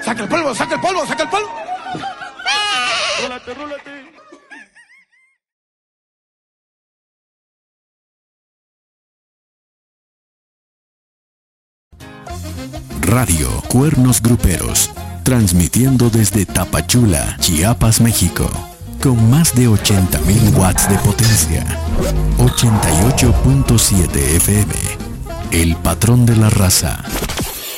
¡Saca el polvo, saca el polvo, saca el polvo! ¡Rólate, rólate! Radio Cuernos Gruperos, transmitiendo desde Tapachula, Chiapas, México, con más de 80,000 watts de potencia. 88.7 FM, el patrón de la raza.